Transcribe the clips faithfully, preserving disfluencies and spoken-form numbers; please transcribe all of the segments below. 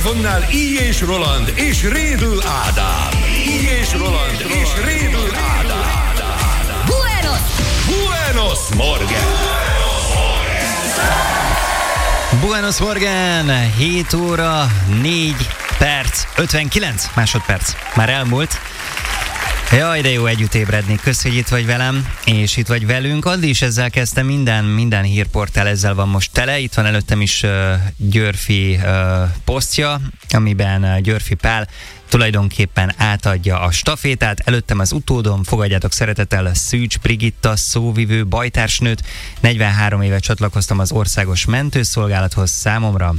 mikrofonnál Így és Roland és Rédl Ádám. Így és Roland és Rédl Ádám. Buenos! Buenos Morgen! Buenos Morgen! hét óra, négy perc, ötvenkilenc másodperc. Már elmúlt. Jaj, de jó együtt ébredni. Kösz, hogy itt vagy velem, és itt vagy velünk. Addig is ezzel kezdtem, minden, minden hírportál ezzel van most tele. Itt van előttem is uh, Györfi uh, posztja, amiben uh, Györfi Pál tulajdonképpen átadja a stafétát. Előttem az utódom, fogadjátok szeretettel Szűcs Brigitta, szóvivő, bajtársnőt. negyvenhárom éve csatlakoztam az országos mentőszolgálathoz, számomra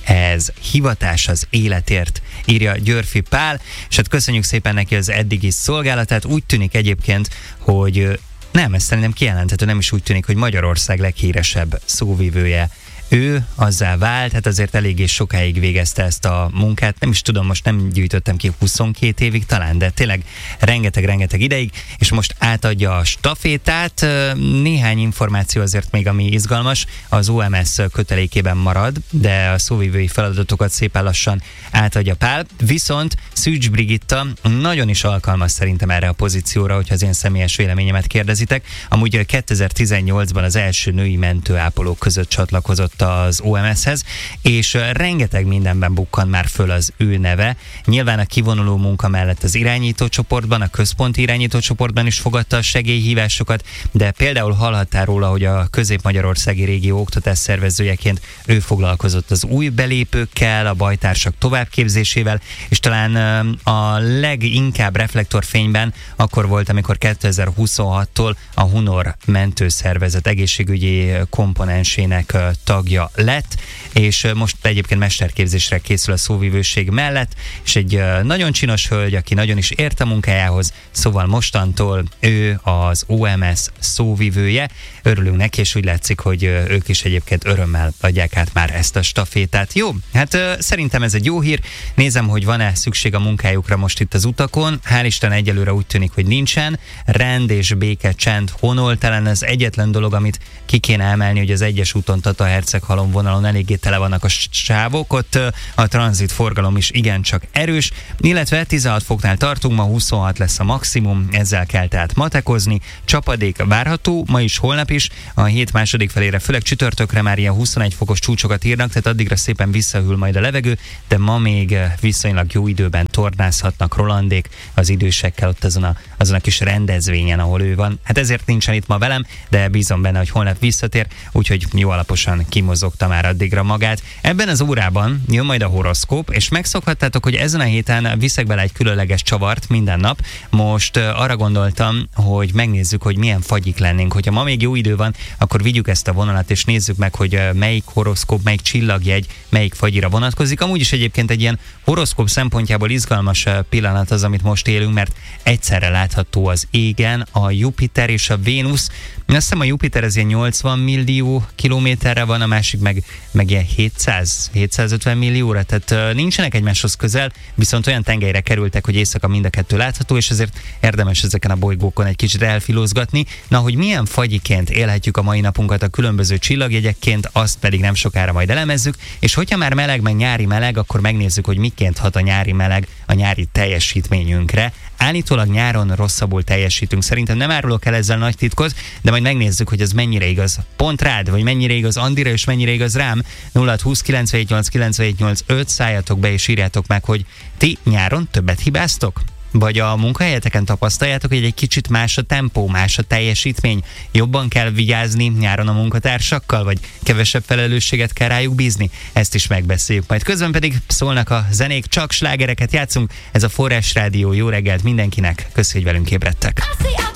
ez hivatás az életért, írja Györfi Pál, és hát köszönjük szépen neki az eddigi szolgálatát. Úgy tűnik egyébként, hogy nem, ez szerintem kijelenthető, nem is úgy tűnik, hogy Magyarország leghíresebb szóvivője. Ő azzá vált, hát azért eléggé sokáig végezte ezt a munkát, nem is tudom, most nem gyűjtöttem ki, huszonkét évig talán, de tényleg rengeteg-rengeteg ideig, és most átadja a stafétát. Néhány információ azért még, ami izgalmas, az o em es kötelékében marad, de a szóvivői feladatokat szépen lassan átadja Pál, viszont Szűcs Brigitta nagyon is alkalmas szerintem erre a pozícióra, hogyha az én személyes véleményemet kérdezitek. Amúgy kétezer-tizennyolcban az első női mentőápolók között csatlakozott az o em eshez, és rengeteg mindenben bukkan már föl az ő neve. Nyilván a kivonuló munka mellett az irányítócsoportban, a központi irányítócsoportban is fogadta a segélyhívásokat, de például hallhattál róla, hogy a Közép-Magyarországi régió oktatás szervezőjeként ő foglalkozott az új belépőkkel, a bajtársak továbbképzésével, és talán a leginkább reflektorfényben akkor volt, amikor kétezer-huszonhattól a Hunor mentőszervezet egészségügyi komponensének tagja lett, és most egyébként mesterképzésre készül a szóvivőség mellett, és egy nagyon csinos hölgy, aki nagyon is ért a munkájához, szóval mostantól ő az o em es szóvivője. Örülünk neki, és úgy látszik, hogy ők is egyébként örömmel adják át már ezt a stafétát. Jó, hát szerintem ez egy jó hír. Nézem, hogy van-e szükség a munkájukra most itt az utakon. Hál' Isten egyelőre úgy tűnik, hogy nincsen. Rend és béke, csend, honoltelen. Az egyetlen dolog, amit ki kéne emelni, hogy az egyes úton Tata-Herceghalom vonalon eléggé tele vannak a sávok, ott a tranzit forgalom is igencsak erős, illetve tizenhat foknál tartunk, ma huszonhat lesz a maximum, ezzel kell tehát matekozni. Csapadék várható, ma is, holnap is, a hét második felére, főleg csütörtökre már ilyen huszonegy fokos csúcsokat írnak, tehát addigra szépen visszahűl majd a levegő, de ma még viszonylag jó időben tornázhatnak Rolandék az idősekkel ott azon a, azon a kis rendezvényen, ahol ő van. Hát ezért nincsen itt ma velem, de bízom benne, hogy holnap visszatér, úgyhogy jó alaposan kimozogta már addigra magát. Ebben az órában jön majd a horoszkóp, és megszokhattátok, hogy ezen a héten viszek bele egy különleges csavart minden nap. Most uh, arra gondoltam, hogy megnézzük, hogy milyen fagyik lennénk. Hogyha ma még jó idő van, akkor vigyük ezt a vonalat, és nézzük meg, hogy uh, melyik horoszkóp, melyik csillagjegy, melyik fagyira vonatkozik. Amúgy is egyébként egy ilyen horoszkóp szempontjából izgalmas uh, pillanat az, amit most élünk, mert egyszerre látható az égen a Jupiter és a Vénusz. Azt hiszem, a Jupiter ez ilyen nyolcvan millió kilométerre van, a másik meg, meg ilyen hétszáz hétszázötven millióra, tehát uh, nincsenek egymáshoz közel, viszont olyan tengelyre kerültek, hogy éjszaka mind a kettő látható, és ezért érdemes ezeken a bolygókon egy kicsit elfilózgatni. Na, hogy milyen fagyiként élhetjük a mai napunkat a különböző csillagjegyekként, azt pedig nem sokára majd elemezzük, és hogyha már meleg, meg nyári meleg, akkor megnézzük, hogy miként hat a nyári meleg a nyári teljesítményünkre. Állítólag nyáron rosszabbul teljesítünk, szerintem nem árulok el ezzel nagy titkot, de majd megnézzük, hogy ez mennyire igaz pont rád, vagy mennyire igaz Andira, és mennyire igaz rám. nulla húsz kilencvenhét nyolc kilencvenhét nyolc öt, szálljatok be és írjátok meg, hogy ti nyáron többet hibáztok? Vagy a munkahelyeteken tapasztaljátok, hogy egy kicsit más a tempó, más a teljesítmény, jobban kell vigyázni nyáron a munkatársakkal, vagy kevesebb felelősséget kell rájuk bízni? Ezt is megbeszéljük. Majd közben pedig szólnak a zenék, csak slágereket játszunk. Ez a Forrás Rádió, jó reggelt mindenkinek, köszönjük, hogy velünk ébredtek.